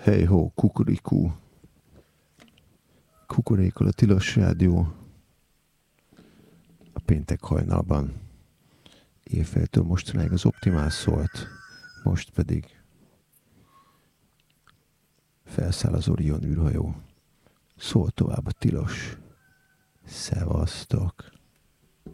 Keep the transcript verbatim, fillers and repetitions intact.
Hey ho, kukurikú. Kukurékol a Tilos Rádió. A péntek hajnalban. Éjféltől mostanáig az Optimál szólt. Most pedig felszáll az Orion űrhajó. Szól tovább a Tilos. Szevasztok.